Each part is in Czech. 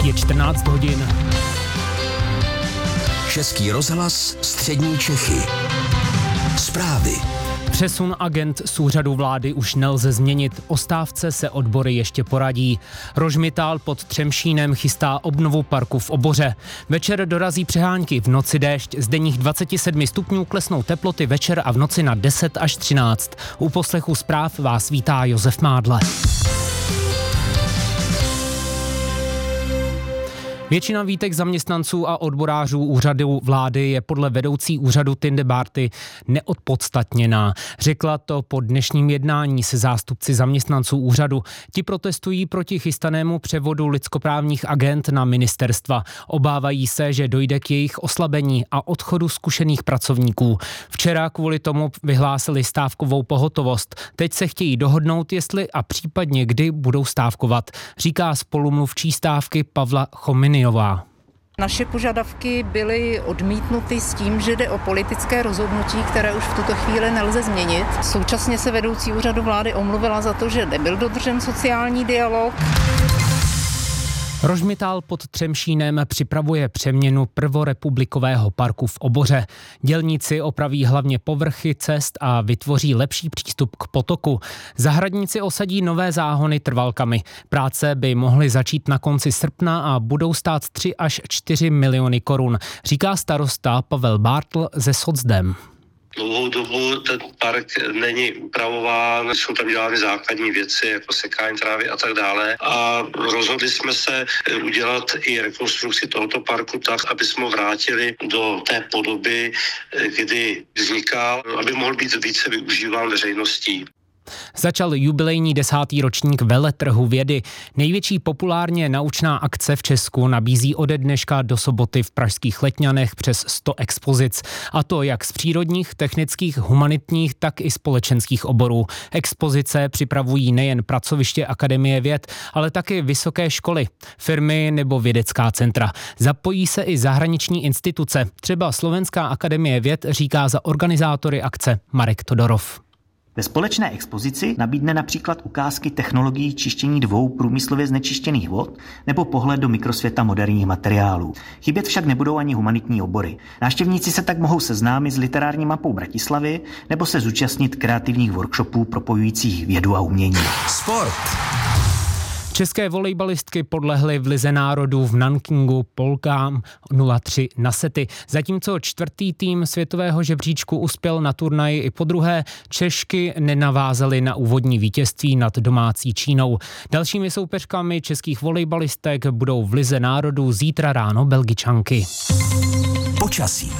Je 14 hodin. Český rozhlas Střední Čechy. Zprávy. Přesun agent z úřadu vlády už nelze změnit. O stávce se odbory ještě poradí. Rožmitál pod Třemšínem chystá obnovu parku v Oboře. Večer dorazí přehánky, v noci déšť. Z denních 27 stupňů klesnou teploty večer a v noci na 10 až 13. U poslechu zpráv vás vítá Josef Mádle. Většina výtek zaměstnanců a odborářů úřadu vlády je podle vedoucí úřadu Tinde Bárty neodpodstatněná. Řekla to po dnešním jednání se zástupci zaměstnanců úřadu. Ti protestují proti chystanému převodu lidskoprávních agent na ministerstva. Obávají se, že dojde k jejich oslabení a odchodu zkušených pracovníků. Včera kvůli tomu vyhlásili stávkovou pohotovost. Teď se chtějí dohodnout, jestli a případně kdy budou stávkovat, říká spolumluvčí stávky Pavla Chominy. Naše požadavky byly odmítnuty s tím, že jde o politické rozhodnutí, které už v tuto chvíli nelze změnit. Současně se vedoucí úřadu vlády omluvila za to, že nebyl dodržen sociální dialog. Rožmitál pod Třemšínem připravuje přeměnu prvorepublikového parku v Oboře. Dělníci opraví hlavně povrchy cest a vytvoří lepší přístup k potoku. Zahradníci osadí nové záhony trvalkami. Práce by mohly začít na konci srpna a budou stát 3 až 4 miliony korun, říká starosta Pavel Bártl ze Socdem. Dlouhou dobu ten park není upravován, jsou tam dělány základní věci, jako sekání trávy a tak dále. A rozhodli jsme se udělat i rekonstrukci tohoto parku tak, aby jsme ho vrátili do té podoby, kdy vznikal, aby mohl být více využíván veřejností. Začal jubilejní 10. ročník veletrhu vědy. Největší populárně naučná akce v Česku nabízí ode dneška do soboty v pražských Letňanech přes 100 expozic. A to jak z přírodních, technických, humanitních, tak i společenských oborů. Expozice připravují nejen pracoviště Akademie věd, ale taky vysoké školy, firmy nebo vědecká centra. Zapojí se i zahraniční instituce. Třeba Slovenská akademie věd, říká za organizátory akce Marek Todorov. Ve společné expozici nabídne například ukázky technologií čištění 2 průmyslově znečištěných vod nebo pohled do mikrosvěta moderních materiálů. Chybět však nebudou ani humanitní obory. Návštěvníci se tak mohou seznámit s literární mapou Bratislavy nebo se zúčastnit kreativních workshopů propojujících vědu a umění. Sport. České volejbalistky podlehly v Lize národů v Nankingu Polkám 0-3 na sety. Zatímco 4. tým světového žebříčku uspěl na turnaji i podruhé, Češky nenavázaly na úvodní vítězství nad domácí Čínou. Dalšími soupeřkami českých volejbalistek budou v Lize národů zítra ráno Belgičanky. Počasí.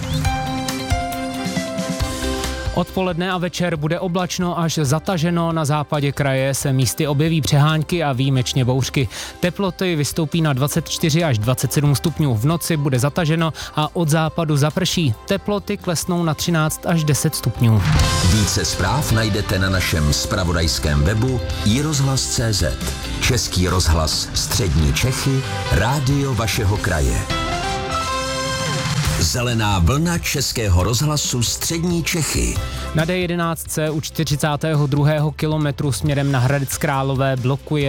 Odpoledne a večer bude oblačno až zataženo, na západě kraje se místy objeví přehánky a výjimečně bouřky. Teploty vystoupí na 24 až 27 stupňů, v noci bude zataženo a od západu zaprší. Teploty klesnou na 13 až 10 stupňů. Více zpráv najdete na našem zpravodajském webu iRozhlas.cz. Český rozhlas Střední Čechy, rádio vašeho kraje. Zelená vlna Českého rozhlasu Střední Čechy. Na D11 u 42. kilometru směrem na Hradec Králové blokuje